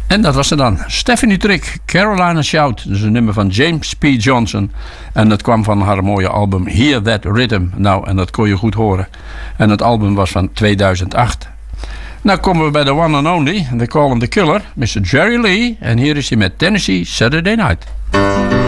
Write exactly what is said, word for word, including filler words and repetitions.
En dat was ze dan. Stephanie Trick, Carolina Shout. Dat is een nummer van James P. Johnson. En dat kwam van haar mooie album Hear That Rhythm. Nou, en dat kon je goed horen. En het album was van tweeduizend acht. Nou komen we bij de one and only. They call him the killer, mister Jerry Lee. En hier is hij met Tennessee Saturday Night.